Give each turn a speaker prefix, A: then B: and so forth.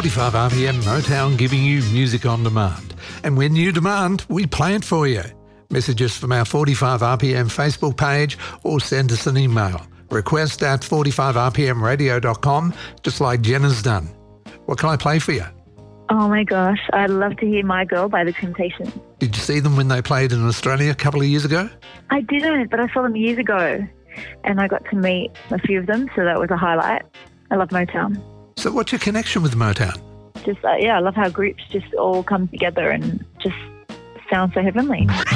A: 45 RPM Motown, giving you music on demand. And when you demand, we play it for you. Message us from our 45 RPM Facebook page or send us an email. Request at 45rpmradio.com, just like Jenna's done. What can I play for you?
B: Oh my gosh, I'd love to hear My Girl by The Temptations.
A: Did you see them when they played in Australia a couple of years ago?
B: I didn't, but I saw them years ago and I got to meet a few of them, so that was a highlight. I love Motown.
A: So what's your connection with Motown?
B: Just, I love how groups just all come together and just sound so heavenly.